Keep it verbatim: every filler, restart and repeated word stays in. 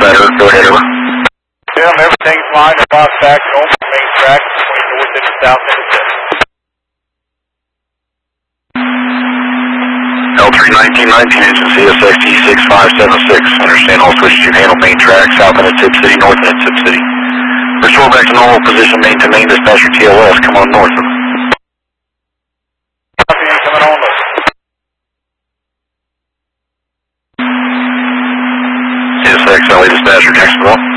better. Go ahead, over. Tim, everything's fine. About back home the main track between north and south intercept. L three nineteen nineteen, engine C S X T six five seven six. Understand all switches you handle main track, south into Tip City, north into Tip City. Restore back to normal position, main to main, dispatcher T L S, come on north. Copy, coming on north. C S X, L A dispatcher, Jacksonville.